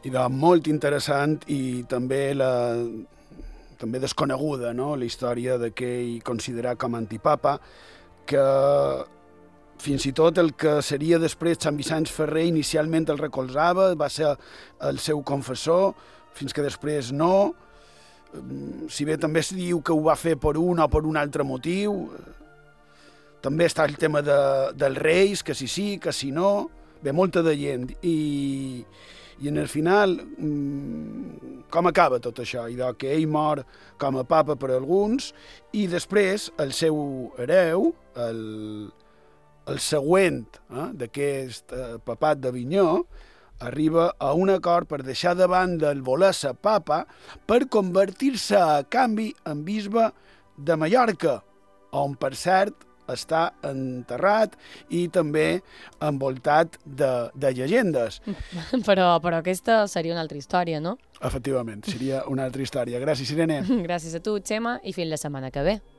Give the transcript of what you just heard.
idea molt interessant i també també desconeguda, no? La història de què ell considera com a antipapa, que fins i tot el que seria després Sant Vicenç Ferrer inicialment el recolzava, va ser el seu confessor, fins que després no. Si bé també es diu que ho va fer per un o per un altre motiu. També està el tema dels reis, que si sí, que si no. Bé, molta de gent. I en el final, com acaba tot això? Que ell mor com a papa per alguns i després el seu hereu, el següent d'aquest papat d'Avinyó, arriba a un acord per deixar de banda el voler ser papa per convertir-se a canvi en bisbe de Mallorca, on, per cert, està enterrat i també envoltat de llegendes. Però aquesta seria una altra història, no? Efectivament, seria una altra història. Gràcies, Irene. Gràcies a tu, Xema, i fins la setmana que ve.